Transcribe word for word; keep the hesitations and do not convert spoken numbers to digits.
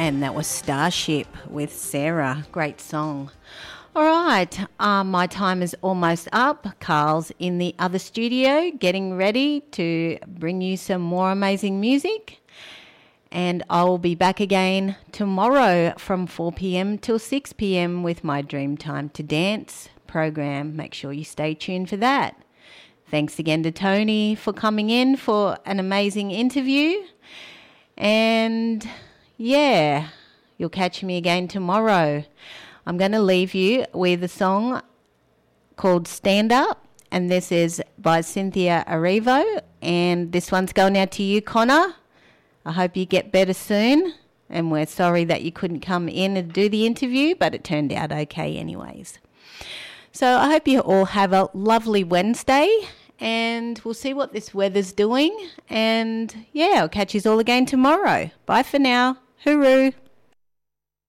And that was Starship with Sarah. Great song. All right, um, my time is almost up. Carl's in the other studio getting ready to bring you some more amazing music. And I'll be back again tomorrow from four p.m. till six p.m. with my Dreamtime to Dance program. Make sure you stay tuned for that. Thanks again to Tony for coming in for an amazing interview. And yeah, you'll catch me again tomorrow. I'm going to leave you with a song called Stand Up, and this is by Cynthia Erivo, and this one's going out to you, Connor. I hope you get better soon, and we're sorry that you couldn't come in and do the interview, but it turned out okay anyways. So I hope you all have a lovely Wednesday, and we'll see what this weather's doing, and yeah, I'll catch you all again tomorrow. Bye for now. Hooroo.